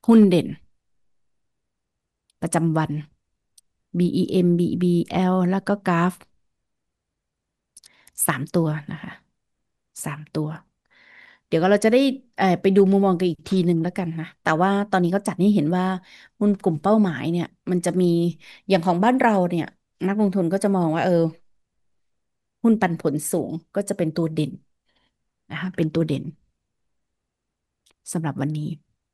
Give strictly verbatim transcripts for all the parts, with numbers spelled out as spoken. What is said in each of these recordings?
หุ้นเด่นประจำวัน บี อี เอ็ม บี บี แอล แล้วก็กราฟสามตัวนะคะสามตัวเดี๋ยวก็เราจะได้เอ่อไปดูมุมมองกันอีกทีหนึ่งแล้วกันนะแต่ว่าตอนนี้เขาจัดให้เห็นว่าหุ้นกลุ่มเป้าหมายเนี่ยมันจะมีอย่างของบ้านเราเนี่ยนักลงทุนก็จะมองว่าเออหุ้นปันผลสูงก็จะเป็นตัวเด่นนะคะเป็นตัวเด่นสำหรับวันนี้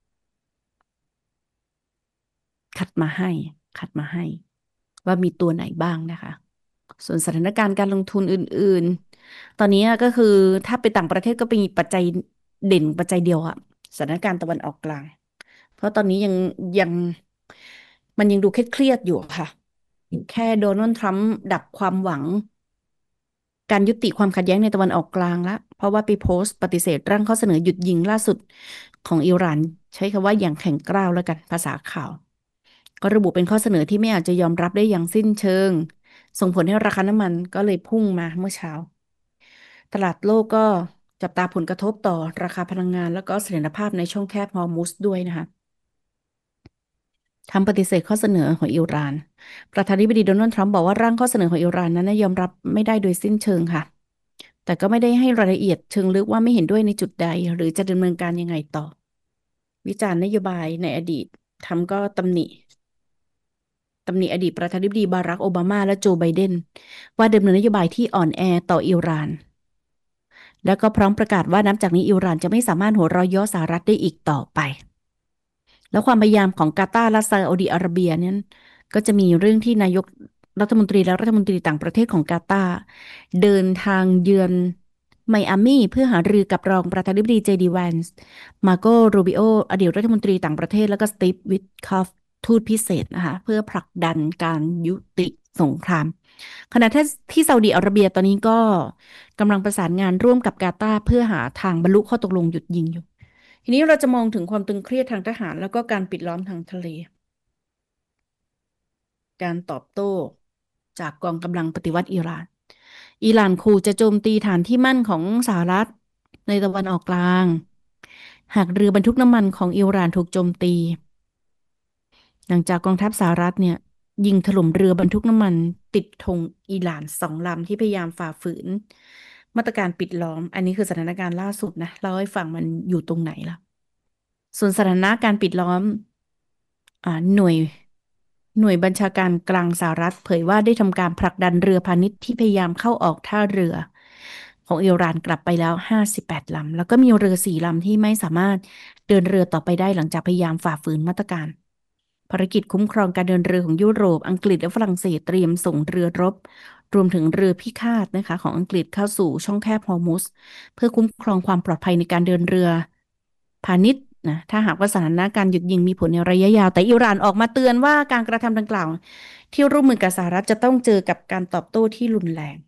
คัดมาให้คัดมาให้ว่ามีตัวไหนบ้างนะคะส่วนสถานการณ์การลงทุนอื่นๆตอนนี้ก็คือถ้าไปต่างประเทศก็เป็นปัจจัยเด่นปัจจัยเดียวอะสถานการณ์ตะวันออกกลาง เพราะตอนนี้ยังยังมันยังดูเครียดๆอยู่ค่ะแค่โดนัลด์ทรัมป์ดับความหวังการยุติความขัดแย้งในตะวันออกกลางละเพราะว่าไปโพสต์ปฏิเสธร่างข้อเสนอหยุดยิงล่าสุดของอิหร่านใช้คำว่าอย่างแข็งกร้าวแล้วกันภาษาข่าวก็ระบุเป็นข้อเสนอที่ไม่อาจจะยอมรับได้อย่างสิ้นเชิงส่งผลให้ราคาน้ำมันก็เลยพุ่งมาเมื่อเช้าตลาดโลกก็จับตาผลกระทบต่อราคาพลังงานแล้วก็เสถียรภาพในช่องแคบฮอร์มุซด้วยนะคะ ทำปฏิเสธข้อเสนอของอิหร่านประธานาธิบดีโดนัลด์ทรัมป์บอกว่าร่างข้อเสนอของอิหร่านนั้นนะยอมรับไม่ได้โดยสิ้นเชิงค่ะแต่ก็ไม่ได้ให้รายละเอียดเชิงลึกว่าไม่เห็นด้วยในจุดใดหรือจะดำเนินการยังไงต่อวิจารณ์นโยบายในอดีตทรัมป์ก็ตำหนิตำหนิอดีตประธานาธิบดีบารักโอบามาและโจไบเดนว่าดำเนินนโยบายที่อ่อนแอต่ออิหร่านแล้วก็พร้อมประกาศว่านับจากนี้อิหร่านจะไม่สามารถหัวเราะเยาะสหรัฐได้อีกต่อไป แล้วความพยายามของกาตาร์และซาอุดิอาระเบียเนี่ยก็จะมีเรื่องที่นายกรัฐมนตรีและรัฐมนตรีต่างประเทศของกาตาร์เดินทางเยือนไมอามี่เพื่อหารือกับรองประธานาธิบดีเจดีแวนส์มาโกรูบิโออดีตรัฐมนตรีต่างประเทศแล้วก็สตีฟวิทคอฟทูตพิเศษนะคะเพื่อผลักดันการยุติสงครามขณะที่ที่ซาอุดิอาระเบียตอนนี้ก็กำลังประสานงานร่วมกับกาตาร์เพื่อหาทางบรรลุข้อตกลงหยุดยิงอยู่ ทีนี้เราจะมองถึงความตึงเครียดทางทหารแล้วก็การปิดล้อมทางทะเลการตอบโต้จากกองกำลังปฏิวัติอิหร่านอิหร่านขู่จะโจมตีฐานที่มั่นของสหรัฐในตะวันออกกลางหากเรือบรรทุกน้ำมันของอิหร่านถูกโจมตีหลังจากกองทัพสหรัฐเนี่ยยิงถล่มเรือบรรทุกน้ำมันติดธงอิหร่านสองลำที่พยายามฝ่าฝืนมาตรการปิดล้อมอันนี้คือสถานการณ์ล่าสุดนะเล่าให้ฟังมันอยู่ตรงไหนล่ะส่วนสถานะการปิดล้อม อ่าหน่วยหน่วยบัญชาการกลางสหรัฐเผยว่าได้ทำการผลักดันเรือพาณิชย์ที่พยายามเข้าออกท่าเรือของอิหร่านกลับไปแล้วห้าสิบแปดลำแล้วก็มีเรือสี่ลำที่ไม่สามารถเดินเรือต่อไปได้หลังจากพยายามฝ่าฝืนมาตรการภารกิจคุ้มครองการเดินเรือของยุโรปอังกฤษและฝรั่งเศสเตรียมส่งเรือรบรวมถึงเรือพิฆาตนะคะของอังกฤษเข้าสู่ช่องแคบฮอร์มุซเพื่อคุ้มครองความปลอดภัยในการเดินเรือพาณิชย์ นะถ้าหากว่าสถานการณ์หยุดยิงมีผลในระยะยาวแต่อิหร่านออกมาเตือนว่าการกระทำดังกล่าวที่ร่วมมือกับสหรัฐจะต้องเจอกับการตอบโต้ที่รุนแรง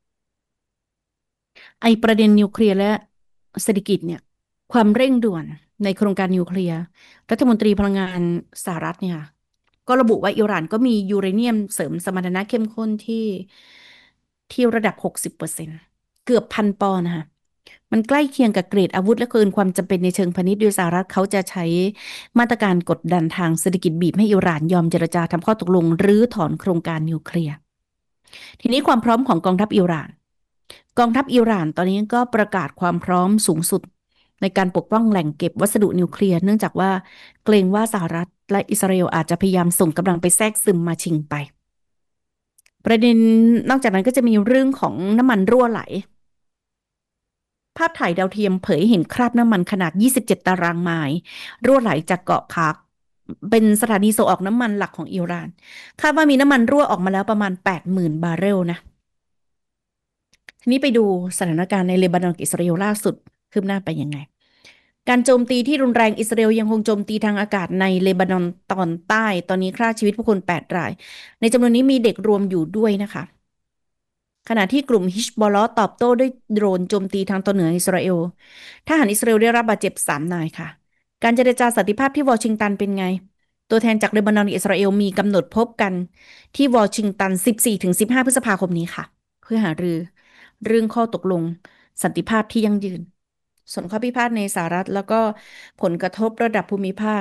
ไอประเด็นนิวเคลียร์และเศรษฐกิจเนี่ยความเร่งด่วนในโครงการนิวเคลียร์รัฐมนตรีพลังงานสหรัฐเนี่ยก็ระบุว่าอิหร่านก็มียูเรเนียมเสริมสมรรถนะเข้มข้นที่ที่ระดับหกสิบเปอร์เซ็นต์เกือบพันปอนด์นะคะ มันใกล้เคียงกับเกรดอาวุธและเกินความจำเป็นในเชิงพาณิชย์โดยสหรัฐเขาจะใช้มาตรการกดดันทางเศรษฐกิจบีบให้อิหร่านยอมเจรจาทำข้อตกลงหรือถอนโครงการนิวเคลียร์ทีนี้ความพร้อมของกองทัพอิหร่านกองทัพอิหร่านตอนนี้ก็ประกาศความพร้อมสูงสุดในการปกป้องแหล่งเก็บวัสดุนิวเคลียร์เนื่องจากว่าเกรงว่าสหรัฐและอิสราเอลอาจจะพยายามส่งกำลังไปแทรกซึมมาชิงไปประเด็นนอกจากนั้นก็จะมีเรื่องของน้ำมันรั่วไหล ภาพถ่ายดาวเทียมเผยเห็นคราบน้ำมันขนาด ยี่สิบเจ็ด ตารางไมล์รั่วไหลจากเกาะพาร์คเป็นสถานีส่งออกน้ำมันหลักของอิหร่านคาดว่ามีน้ำมันรั่วออกมาแล้วประมาณ แปดหมื่น บาร์เรลนะทีนี้ไปดูสถานการณ์ในเลบานอนกับอิสราเอลล่าสุดคืบหน้าไปยังไงการโจมตีที่รุนแรงอิสราเอลยังคงโจมตีทางอากาศในเลบานอนตอนใต้ตอนนี้ฆ่าชีวิตผู้คนแปดรายในจำนวนนี้มีเด็กรวมอยู่ด้วยนะคะ ขณะที่กลุ่มฮิชบอลลอตอบโต้ด้วยโดรนโจมตีทางตอนเหนืออิสราเอลทหารอิสราเอลได้รับบาดเจ็บสามนายค่ะ การเจรจาสันติภาพที่วอชิงตันเป็นไง ตัวแทนจากเลบานอนกับอิสราเอลมีกำหนดพบกันที่วอชิงตันสิบสี่ถึงสิบห้าพฤษภาคมนี้ค่ะ เพื่อหารือเรื่องข้อตกลงสันติภาพที่ยั่งยืนส่วนข้อพิพาทในสหรัฐแล้วก็ผลกระทบระดับภูมิภาค